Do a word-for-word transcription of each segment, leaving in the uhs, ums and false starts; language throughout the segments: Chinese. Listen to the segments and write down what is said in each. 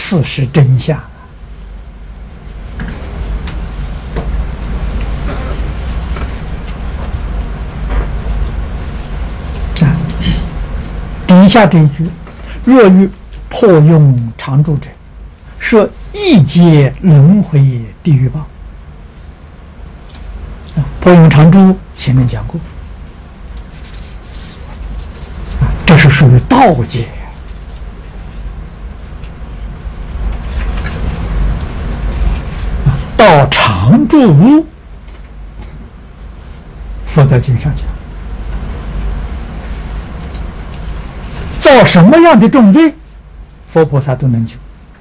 事实真相。啊，底下这一句：若欲破用常住者，设一劫轮回地狱报。啊，破用常住前面讲过，啊，这是属于道界。道常住无，佛在经上讲，造什么样的重罪，佛菩萨都能救。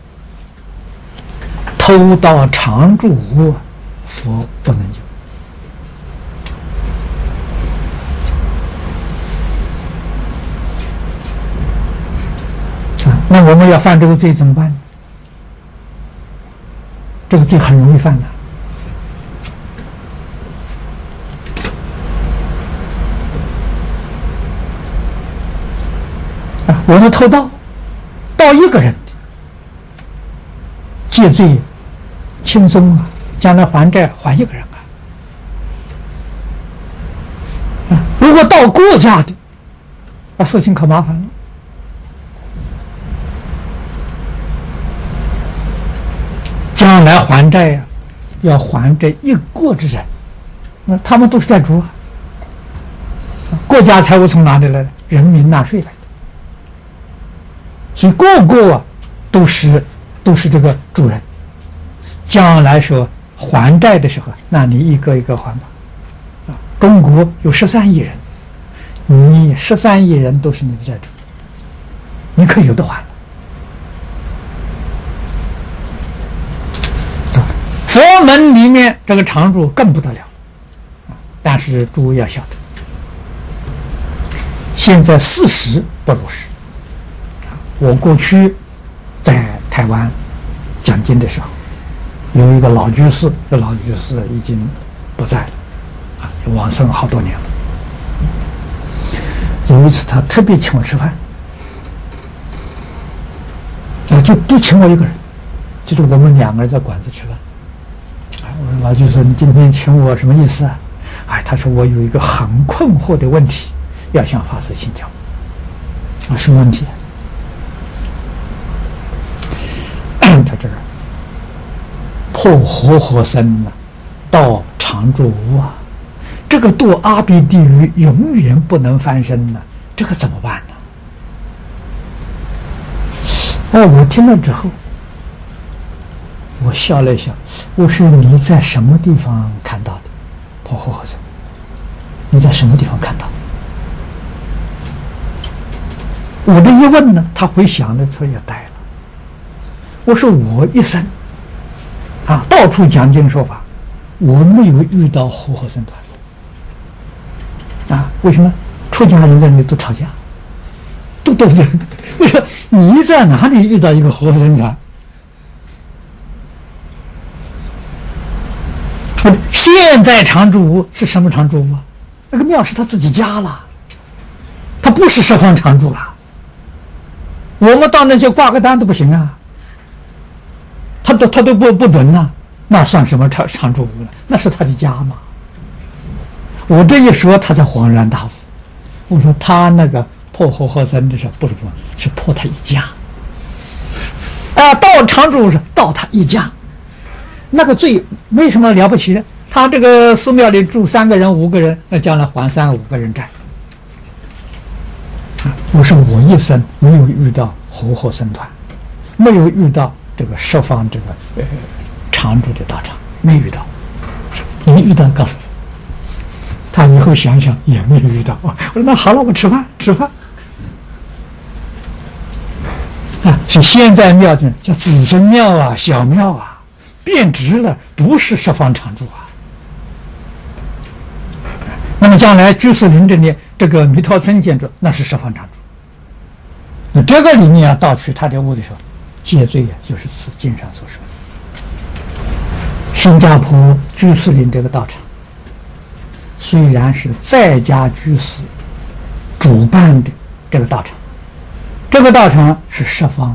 偷盗常住无，佛不能救。啊，那我们要犯这个罪怎么办呢？这个罪很容易犯的。啊，我们偷盗，盗一个人的，戒罪轻松啊，将来还债还一个人啊。啊，如果盗国家的，啊，事情可麻烦了。将来还债呀、啊，要还这一国之人，那他们都是债主啊。国家财物从哪里来的？人民纳税来的，所以个个啊都是都是这个主人。将来说还债的时候，那你一个一个还吧。啊，中国有十三亿人，你十三亿人都是你的债主，你可以有的还。佛门里面这个常住更不得了，但是诸位要晓得，现在事实不如是。我过去在台湾讲经的时候，有一个老居士，这老居士已经不在了，啊，往生好多年了。有一次他特别请我吃饭，啊，就就请我一个人，就是我们两个人在馆子吃饭。我说老居士，你今天请我什么意思啊？哎，他说我有一个很困惑的问题，要向法师请教。啊，什么问题？他这个破活活生呢，道常住无啊，这个堕阿鼻地狱永远不能翻身呢，这个怎么办呢？哦，我听了之后。我笑了一笑，我说你在什么地方看到的破活活生？你在什么地方看到？我这一问呢，他回想的时候也呆了。我说我一生啊，到处讲经说法，我没有遇到活活生团啊。为什么？出家人在那里都吵架，都斗争。我说你在哪里遇到一个活活生团？现在常住无是什么常住无啊？那个庙是他自己家了，他不是十方常住了。我们到那去挂个单都不行啊，他都他都不不准啊，那算什么常常住无了？那是他的家嘛。我这一说，他才恍然大悟。我说他那个破活活生的时候，不是破，是破他一家。啊，到常住是到他一家。那个罪没什么了不起的，他这个寺庙里住三个人、五个人，那将来还三五个人债。我说我一生没有遇到活活生团，没有遇到这个十方这个呃常住的道场，没遇到。你遇到告诉我。他以后想想也没有遇到。我说那好了，我吃饭吃饭。啊，所以现在庙就叫子孙庙啊，小庙啊。变质了，不是十方常住啊。那么将来居士林这里这个弥陀村建筑，那是十方常住。那这个里面啊，盗取他的物的时候，戒罪啊，就是此经上所说的。新加坡居士林这个道场，虽然是在家居士主办的这个道场，这个道场是十方